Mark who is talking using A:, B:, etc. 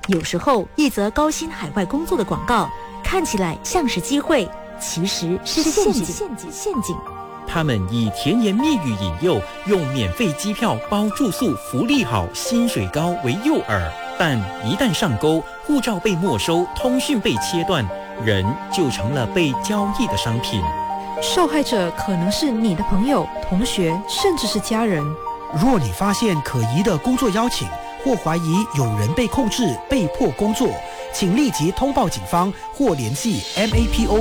A: 有时候，一则高薪海外工作的广告看起来像是机会，其实是陷阱。
B: 他们以甜言蜜语引诱，用免费机票包住宿、福利好、薪水高为诱饵，但一旦上钩，护照被没收，通讯被切断，人就成了被交易的商品。
C: 受害者可能是你的朋友、同学，甚至是家人。
D: 若你发现可疑的工作邀请，或怀疑有人被控制、被迫工作，请立即通报警方或联系 MAPO